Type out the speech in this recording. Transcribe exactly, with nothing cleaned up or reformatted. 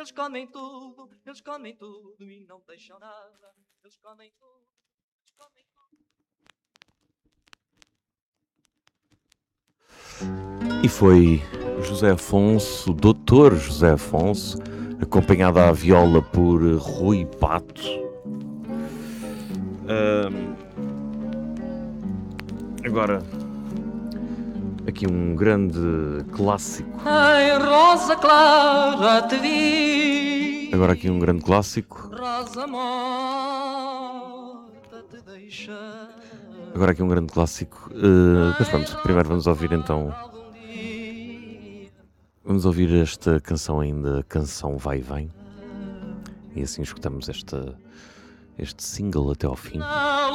Eles comem tudo, eles comem tudo e não deixam nada. Eles comem tudo, eles comem tudo. E foi José Afonso, doutor José Afonso, acompanhado à viola por Rui Pato. Um, agora, aqui um grande clássico. Ai, Rosa Clara, te vi. Agora aqui um grande clássico. Rosa morta te deixa. Agora aqui um grande clássico. Uh, mas pronto, primeiro vamos ouvir então. Vamos ouvir esta canção ainda, Canção Vai e Vem. E assim escutamos esta, este single até ao fim.